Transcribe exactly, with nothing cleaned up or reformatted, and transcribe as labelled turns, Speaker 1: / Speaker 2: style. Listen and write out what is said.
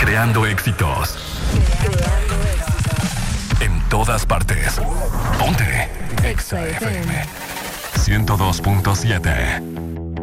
Speaker 1: Creando éxitos. En todas partes. Ponte. Exa F M ciento dos punto siete.